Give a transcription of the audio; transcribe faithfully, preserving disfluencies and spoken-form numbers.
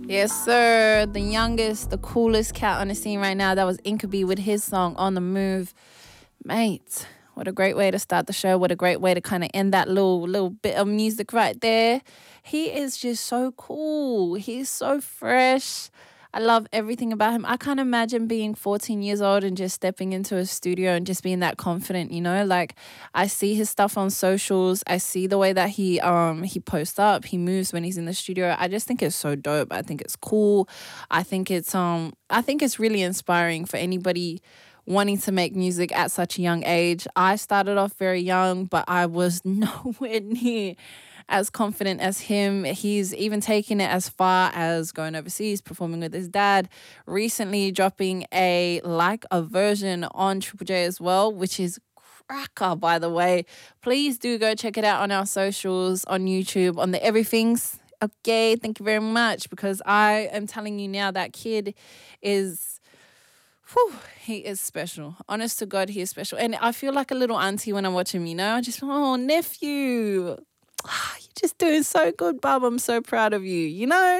Yes, sir. The youngest, the coolest cat on the scene right now. That was Inkabee with his song On the Move. Mate, what a great way to start the show. What a great way to kind of end that little little bit of music right there. He is just so cool. He's so fresh. I love everything about him. I can't imagine being fourteen years old and just stepping into a studio and just being that confident, you know? Like, I see his stuff on socials. I see the way that he um he posts up, he moves when he's in the studio. I just think it's so dope. I think it's cool. I think it's um I think it's really inspiring for anybody wanting to make music at such a young age. I started off very young, but I was nowhere near as confident as him. He's even taken it as far as going overseas, performing with his dad, recently dropping a like a version on Triple J as well, which is cracker, by the way. Please do go check it out on our socials, on YouTube, on the everythings. Okay, thank you very much, because I am telling you now, that kid is... Whew, he is special. Honest to God, he is special. And I feel like a little auntie when I watch him, you know? I just, oh, nephew, you're just doing so good, Bub. I'm so proud of you, you know?